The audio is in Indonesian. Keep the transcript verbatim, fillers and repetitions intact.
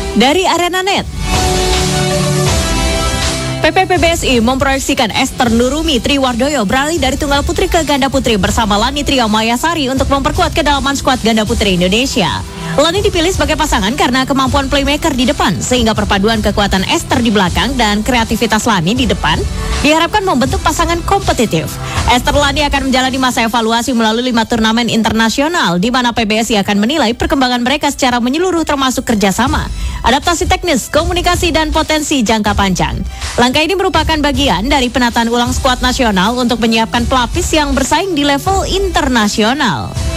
Dari ArenaNet. P P P B S I memproyeksikan Esther Nurumi Triwardoyo beralih dari tunggal putri ke ganda putri bersama Lani Trio Mayasari untuk memperkuat kedalaman skuad ganda putri Indonesia. Lani dipilih sebagai pasangan karena kemampuan playmaker di depan, sehingga perpaduan kekuatan Esther di belakang dan kreativitas Lani di depan diharapkan membentuk pasangan kompetitif. Esther Lani akan menjalani masa evaluasi melalui lima turnamen internasional, di mana P B S I akan menilai perkembangan mereka secara menyeluruh termasuk kerjasama, adaptasi teknis, komunikasi, dan potensi jangka panjang. Langkah ini merupakan bagian dari penataan ulang skuad nasional untuk menyiapkan pelapis yang bersaing di level internasional.